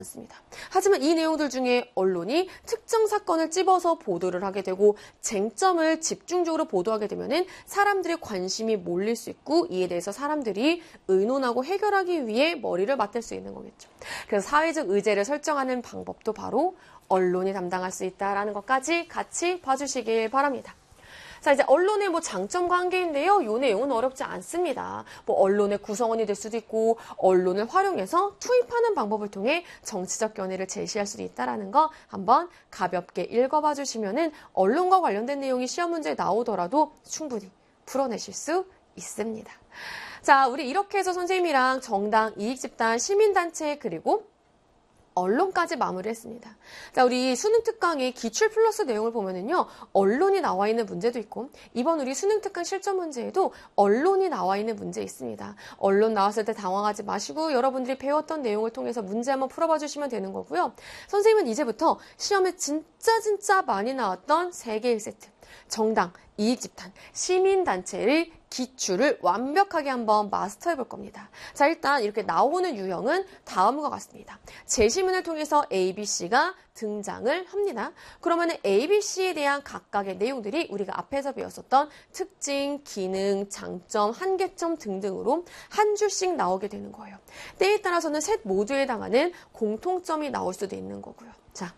않습니다. 하지만 이 내용들 중에 언론이 특정 사건을 찝어서 보도를 하게 되고 쟁점을 집중적으로 보도하게 되면은 사람들의 관심이 몰릴 수 있고 이에 대해서 사람들이 의논하고 해결하기 위해 머리를 맞댈 수 있는 거겠죠. 그래서 사회적 의제를 설정하는 방법도 바로 언론이 담당할 수 있다라는 것까지 같이 봐주시길 바랍니다. 자, 이제 언론의 장점과 한계인데요. 이 내용은 어렵지 않습니다. 언론의 구성원이 될 수도 있고, 언론을 활용해서 투입하는 방법을 통해 정치적 견해를 제시할 수도 있다는 거 한번 가볍게 읽어봐 주시면은 언론과 관련된 내용이 시험 문제에 나오더라도 충분히 풀어내실 수 있습니다. 자, 우리 이렇게 해서 선생님이랑 정당, 이익집단, 시민단체, 그리고 언론까지 마무리했습니다. 자, 우리 수능 특강의 기출 플러스 내용을 보면은요, 언론이 나와 있는 문제도 있고, 이번 우리 수능 특강 실전 문제에도 언론이 나와 있는 문제 있습니다. 언론 나왔을 때 당황하지 마시고 여러분들이 배웠던 내용을 통해서 문제 한번 풀어봐 주시면 되는 거고요. 선생님은 이제부터 시험에 진짜 많이 나왔던 3개의 세트, 정당, 이익집단, 시민단체의 기출을 완벽하게 한번 마스터해 볼 겁니다. 자, 일단 이렇게 나오는 유형은 다음과 같습니다. 제시문을 통해서 ABC가 등장을 합니다. 그러면 ABC에 대한 각각의 내용들이 우리가 앞에서 배웠었던 특징, 기능, 장점, 한계점 등등으로 한 줄씩 나오게 되는 거예요. 때에 따라서는 셋 모두에 해당하는 공통점이 나올 수도 있는 거고요. 자,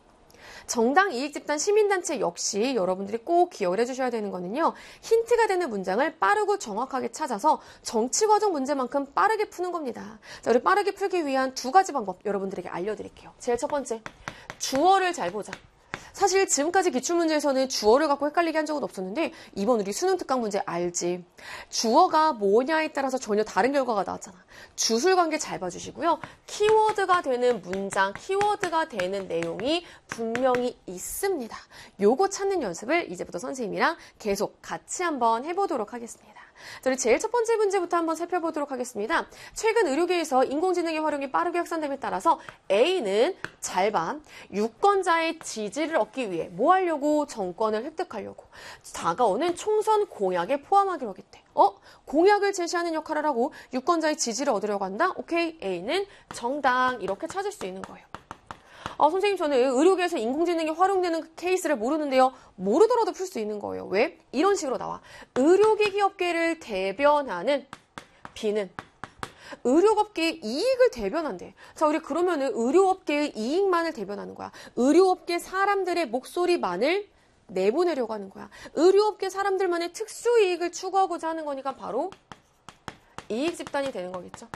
정당, 이익집단, 시민단체 역시 여러분들이 꼭 기억을 해주셔야 되는 거는요. 힌트가 되는 문장을 빠르고 정확하게 찾아서 정치과정 문제만큼 빠르게 푸는 겁니다. 자, 우리 빠르게 풀기 위한 2가지 방법 여러분들에게 알려드릴게요. 제일 첫 번째, 주어를 잘 보자. 사실 지금까지 기출문제에서는 주어를 갖고 헷갈리게 한 적은 없었는데 이번 우리 수능 특강 문제 알지? 주어가 뭐냐에 따라서 전혀 다른 결과가 나왔잖아. 주술관계 잘 봐주시고요. 키워드가 되는 문장, 키워드가 되는 내용이 분명히 있습니다. 요거 찾는 연습을 이제부터 선생님이랑 계속 같이 한번 해보도록 하겠습니다. 자, 우리 제일 첫 번째 문제부터 한번 살펴보도록 하겠습니다. 최근 의료계에서 인공지능의 활용이 빠르게 확산됨에 따라서 A는 잘 봐. 유권자의 지지를 얻기 위해 뭐 하려고? 정권을 획득하려고. 다가오는 총선 공약에 포함하기로 하겠대. 공약을 제시하는 역할을 하고 유권자의 지지를 얻으려고 한다? 오케이, A는 정당. 이렇게 찾을 수 있는 거예요. 선생님, 저는 의료계에서 인공지능이 활용되는 케이스를 모르는데요. 모르더라도 풀 수 있는 거예요. 왜? 이런 식으로 나와. 의료기기 업계를 대변하는 B는 의료업계의 이익을 대변한대. 자, 우리 그러면은 의료업계의 이익만을 대변하는 거야. 의료업계 사람들의 목소리만을 내보내려고 하는 거야. 의료업계 사람들만의 특수이익을 추구하고자 하는 거니까 바로 이익집단이 되는 거겠죠.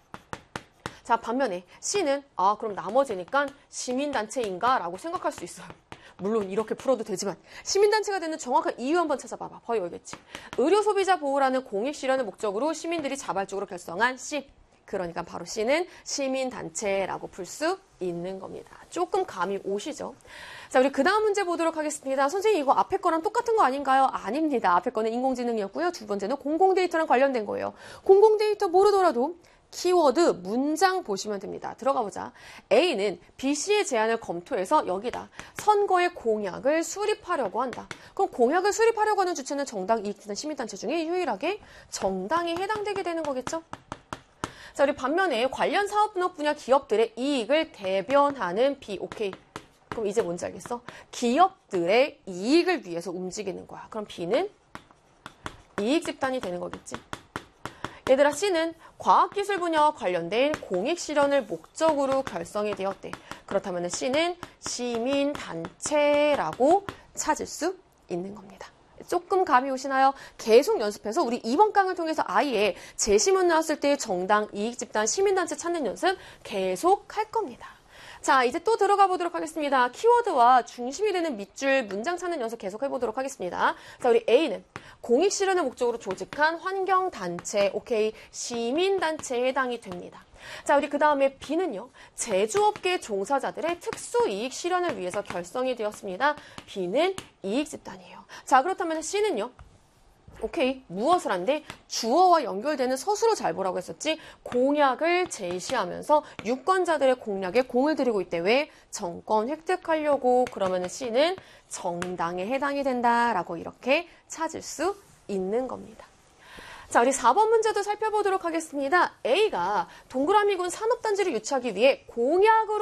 자, 반면에 C는 그럼 나머지니까 시민단체인가? 라고 생각할 수 있어요. 물론 이렇게 풀어도 되지만 시민단체가 되는 정확한 이유 한번 찾아봐봐. 바로 여기겠지. 의료소비자 보호라는 공익 실현을 목적으로 시민들이 자발적으로 결성한 C. 그러니까 바로 C는 시민단체라고 풀 수 있는 겁니다. 조금 감이 오시죠? 자, 우리 그 다음 문제 보도록 하겠습니다. 선생님, 이거 앞에 거랑 똑같은 거 아닌가요? 아닙니다. 앞에 거는 인공지능이었고요. 두 번째는 공공데이터랑 관련된 거예요. 공공데이터 모르더라도 키워드 문장 보시면 됩니다. 들어가 보자. A는 B씨의 제안을 검토해서 여기다 선거의 공약을 수립하려고 한다. 그럼 공약을 수립하려고 하는 주체는 정당, 이익집단, 시민단체 중에 유일하게 정당이 해당되게 되는 거겠죠? 자, 우리 반면에 관련 사업 분야 기업들의 이익을 대변하는 B. 오케이. 그럼 이제 뭔지 알겠어? 기업들의 이익을 위해서 움직이는 거야. 그럼 B는 이익집단이 되는 거겠지? 얘들아, C는 과학기술 분야와 관련된 공익 실현을 목적으로 결성이 되었대. 그렇다면 C는 시민단체라고 찾을 수 있는 겁니다. 조금 감이 오시나요? 계속 연습해서 우리 이번 강을 통해서 아예 제시문 나왔을 때 정당, 이익집단, 시민단체 찾는 연습 계속 할 겁니다. 자, 이제 또 들어가 보도록 하겠습니다. 키워드와 중심이 되는 밑줄 문장 찾는 연습 계속 해보도록 하겠습니다. 자, 우리 A는 공익 실현을 목적으로 조직한 환경단체, 오케이, 시민단체에 해당이 됩니다. 자, 우리 그 다음에 B는요. 제조업계 종사자들의 특수이익 실현을 위해서 결성이 되었습니다. B는 이익집단이에요. 자, 그렇다면 C는요. 오케이, 무엇을 한데 주어와 연결되는 서술을 잘 보라고 했었지. 공약을 제시하면서 유권자들의 공약에 공을 들이고 있대. 왜? 정권 획득하려고. 그러면 C는 정당에 해당이 된다라고 이렇게 찾을 수 있는 겁니다. 자, 우리 4번 문제도 살펴보도록 하겠습니다. A가 동그라미군 산업단지를 유치하기 위해 공약으로